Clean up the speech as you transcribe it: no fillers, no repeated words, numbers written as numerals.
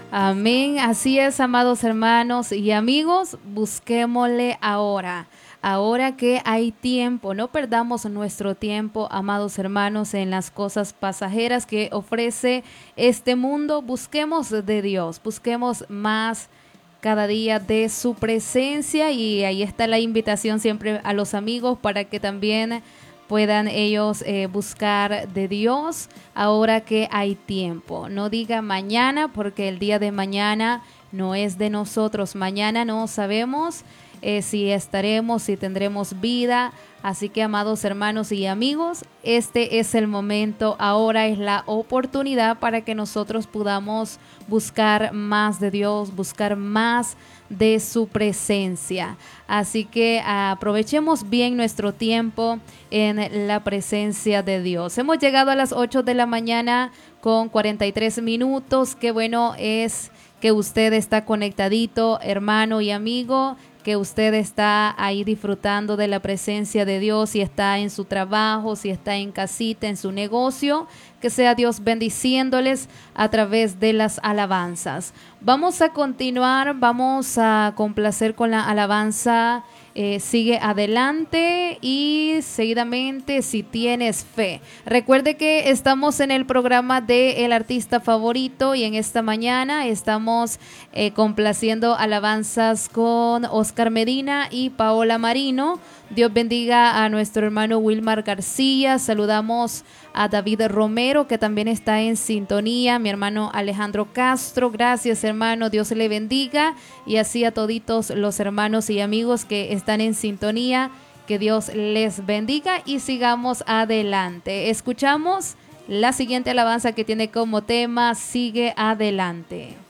Amén. Así es, amados hermanos y amigos, busquémosle ahora. Ahora que hay tiempo, no perdamos nuestro tiempo, amados hermanos, en las cosas pasajeras que ofrece este mundo. Busquemos de Dios, busquemos más cada día de su presencia, y ahí está la invitación siempre a los amigos para que también puedan ellos buscar de Dios ahora que hay tiempo. No diga mañana, porque el día de mañana no es de nosotros. Mañana no sabemos si estaremos, si tendremos vida. Así que, amados hermanos y amigos, este es el momento, ahora es la oportunidad para que nosotros podamos buscar más de Dios, buscar más de su presencia. Así que aprovechemos bien nuestro tiempo en la presencia de Dios. Hemos llegado a las 8 de la mañana con 43 minutos. Qué bueno es que usted está conectadito, hermano y amigo, que usted está ahí disfrutando de la presencia de Dios, si está en su trabajo, si está en casita, en su negocio, que sea Dios bendiciéndoles a través de las alabanzas. Vamos a continuar, vamos a complacer con la alabanza. Sigue adelante y seguidamente Si Tienes Fe. Recuerde que estamos en el programa de El Artista Favorito, y en esta mañana estamos complaciendo alabanzas con Oscar Medina y Paola Marino. Dios bendiga a nuestro hermano Wilmar García. Saludamos a David Romero, que también está en sintonía. Mi hermano Alejandro Castro, gracias hermano, Dios le bendiga. Y así a toditos los hermanos y amigos que están en sintonía, que Dios les bendiga y sigamos adelante. Escuchamos la siguiente alabanza que tiene como tema Sigue Adelante.